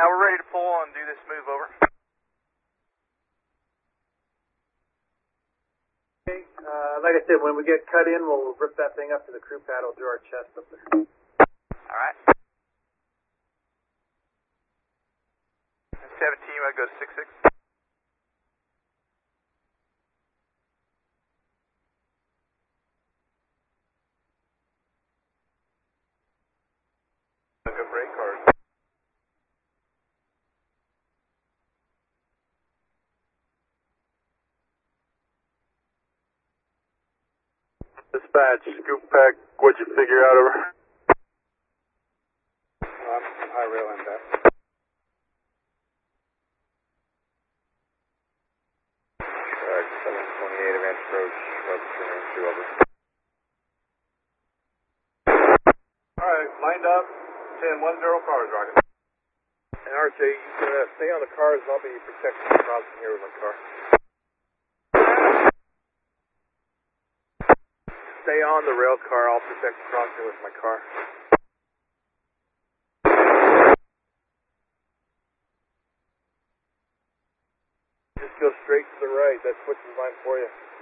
We're ready to pull and do this move, over. Okay, like I said, when we get cut in, we'll rip that thing up to the crew pad. We'll do our chest up there. Alright. 17, you want to go to 6-6? Good break card. Dispatch, scoop pack, what'd you figure out over? High rail end up. Track 728 advanced approach, Robertson, over. Alright, lined up, 10-10 cars, rocket. And RJ, you can stay on the cars, I'll be protecting the crossing here with my car. Stay on the rail car, I'll protect the crossing with my car. Just go straight to the right, that's what's in line for you.